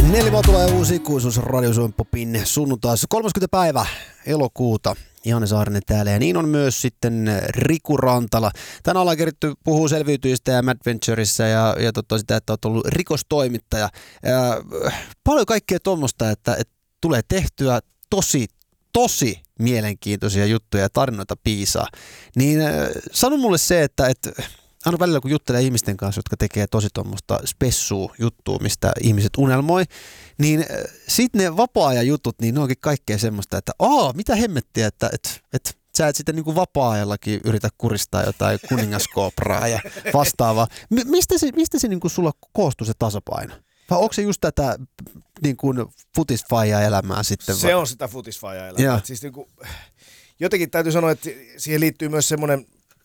Nelimaa tulee uusi ikuisuus Radio Suomen Popin sunnuntaissa 30. päivä elokuuta. Janne Saarinen täällä ja niin on myös sitten Riku Rantala. Tänään ollaan keritty puhua selviytyjistä ja Madventuressa ja sitä, että olet ollut rikostoimittaja. Paljon kaikkea tuommoista, että tulee tehtyä tosi mielenkiintoisia juttuja ja tarinoita piisaa. Niin sano mulle se, että aina välillä kun juttelee ihmisten kanssa, jotka tekee tosi tuommoista spessua juttua, mistä ihmiset unelmoi, niin sitten ne vapaa-ajan jutut, niin ne onkin kaikkea semmoista, että mitä hemmettiä, että sä et sitten niinku vapaa-ajallakin yritä kuristaa jotain kuningaskoopraa ja vastaavaa. Mistä se niinku sulla koostuu se tasapaino? Vai onko se just tätä niin kuin futisfaija-elämää sitten? Se on sitä futisfaija-elämää. Siis niin kuin, jotenkin täytyy sanoa, että siihen liittyy myös semmoinen,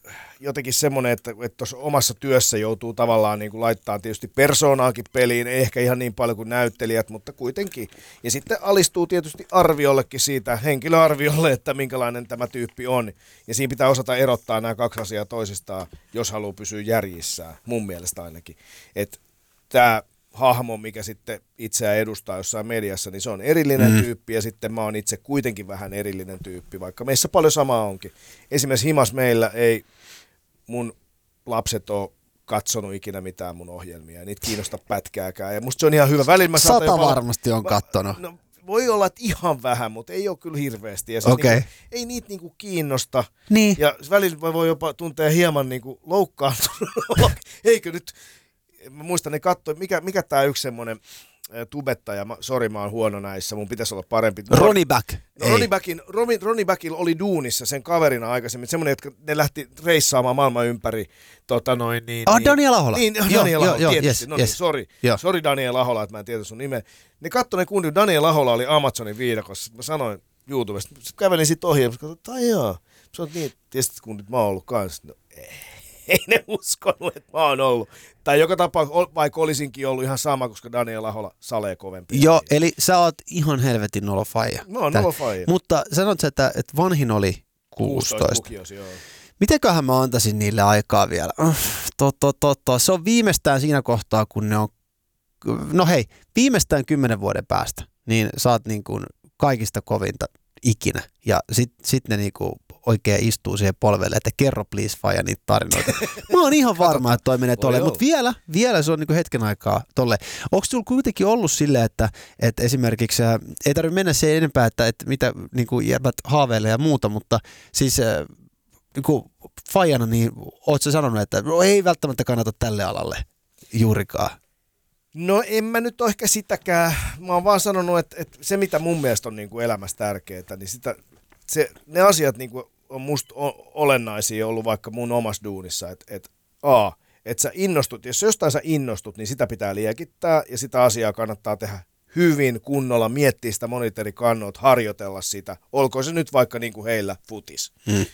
että tuossa omassa työssä joutuu tavallaan niin kuin laittaa tietysti persoonaakin peliin, ei ehkä ihan niin paljon kuin näyttelijät, mutta kuitenkin. Ja sitten alistuu tietysti arviollekin siitä, henkilöarviolle, että minkälainen tämä tyyppi on. Ja siinä pitää osata erottaa nämä kaksi asiaa toisistaan, jos haluaa pysyä järjissään, mun mielestä ainakin. Että tämä hahmo, mikä sitten itseään edustaa jossain mediassa, niin se on erillinen tyyppi ja sitten mä oon itse kuitenkin vähän erillinen tyyppi, vaikka meissä paljon samaa onkin. Esimerkiksi Himas meillä ei mun lapset ole katsonut ikinä mitään mun ohjelmia, ja niitä kiinnosta pätkääkään, ja musta se on ihan hyvä. Välillä 100 varmasti on kattonut. No, voi olla, että ihan vähän, mutta ei ole kyllä hirveästi, ja ei niitä niinku kiinnosta, niin. Ja välillä voi jopa tuntea hieman niinku loukkaantunut, eikö nyt. Mä muistan, ne katsoi, mikä tää yksi semmonen tubettaja, mä oon huono näissä, mun pitäisi olla parempi. Ronnie Back. Ronnie Backilla oli duunissa sen kaverina aikaisemmin, semmoinen, että ne lähti reissaamaan maailman ympäri. Daniel Ahola. Niin, Daniel Ahola, tietysti. Yes. Sori Daniel Ahola, että mä en tiedä sun nimeä. Ne katsoi ne kuunnit, Daniel Ahola oli Amazonin viidakossa. Mä sanoin YouTubesta, kävelin sit ohi ja mä katsoin, että aijaa. Mä sanoin, niin, tietysti kuunnit, mä oon ollut kanssa. No, ei ne uskonut, että mä oon ollut. Tai joka tapauksessa, vaikka olisinkin ollut ihan sama, koska Daniel Ahola salee kovempi. Joo, eli sä oot ihan helvetin nolofaija. Mä oon nolofaija. Mutta sanot sä, että vanhin oli 16. Lukios, joo. Mitenköhän mä antaisin niille aikaa vielä? Se on viimeistään siinä kohtaa, kun ne on, viimeistään 10 vuoden päästä, niin sä oot niin kuin kaikista kovinta ikinä. Ja sit ne niinku oikein istuu siihen polvelle, että kerro please faija niitä tarinoita. Mä oon ihan varma, että toi menee tolle, mutta vielä se on niinku hetken aikaa tolle. Onko sulla kuitenkin ollut silleen, että esimerkiksi, ei tarvitse mennä se enempää, että mitä niinku jäbät haaveilee ja muuta, mutta siis niinku faijana, niin oot sä sanonut, että ei välttämättä kannata tälle alalle juurikaan? No en mä nyt ole ehkä sitäkään. Mä oon vaan sanonut, että se mitä mun mielestä on niinku elämässä tärkeää, niin ne asiat niinku on musta olennaisia ollut vaikka mun omassa duunissa. Että sä innostut, jos jostain sä innostut, niin sitä pitää liekittää ja sitä asiaa kannattaa tehdä hyvin kunnolla, miettiä sitä monitorikannot, harjoitella sitä. Olkoon se nyt vaikka niinku heillä futis.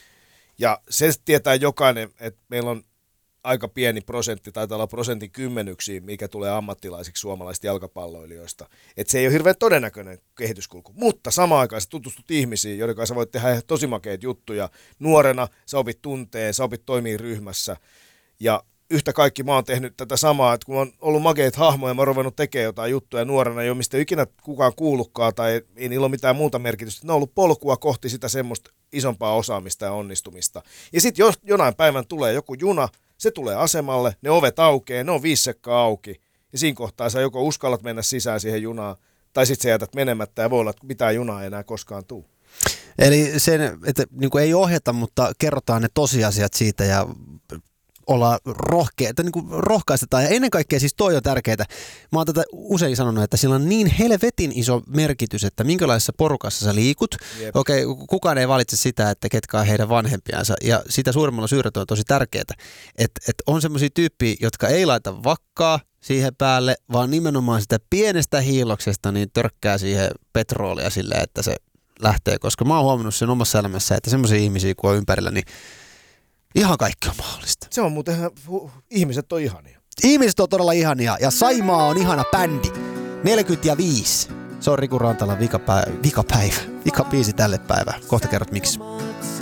Ja se tietää jokainen, että meillä on aika pieni prosentti, taitaa olla prosentin kymmenyksiä, mikä tulee ammattilaisiksi suomalaisista jalkapalloilijoista. Että se ei ole hirveän todennäköinen kehityskulku. Mutta samaan aikaan sä tutustut ihmisiin, joiden kanssa voit tehdä tosi makeita juttuja. Nuorena sä opit tunteen, sä opit toimia ryhmässä. Ja yhtä kaikki mä oon tehnyt tätä samaa, että kun mä oon ollut makeita hahmoja, mä oon ruvennut tekemään jotain juttuja nuorena, jo mistä ei ikinä kukaan kuullutkaan tai ei niillä ole mitään muuta merkitystä. Ne on ollut polkua kohti sitä semmoista isompaa osaamista ja onnistumista. Ja sitten jos jonain päivän tulee joku juna, se tulee asemalle, ne ovet aukeaa, ne on 5 sekkaa auki. Ja siinä kohtaa sä joko uskallat mennä sisään siihen junaan, tai sitten sä jätät menemättä ja voi olla, että mitään junaa ei enää koskaan tule. Eli sen, että niin kuin ei ohjata, mutta kerrotaan ne tosiasiat siitä ja olla rohkeita, niin kuin rohkaistetaan. Ja ennen kaikkea siis toi on tärkeää. Mä oon tätä usein sanonut, että sillä on niin helvetin iso merkitys, että minkälaisessa porukassa sä liikut. Okei, kukaan ei valitse sitä, että ketkä on heidän vanhempiansa. Ja sitä suuremmalla syyllä on tosi tärkeää. Että on semmoisia tyyppiä, jotka ei laita vakkaa siihen päälle, vaan nimenomaan sitä pienestä hiiloksesta niin törkkää siihen petroolia silleen, että se lähtee. Koska mä oon huomannut sen omassa elämässä, että semmoisia ihmisiä kun on ympärillä, niin ihan kaikki on mahdollista. Se on muuten, ihmiset on ihania. Ihmiset on todella ihania ja Saimaa on ihana bändi. 45. Se on Riku Rantalan vikabiisi tälle päivään. Kohta kerrot miksi.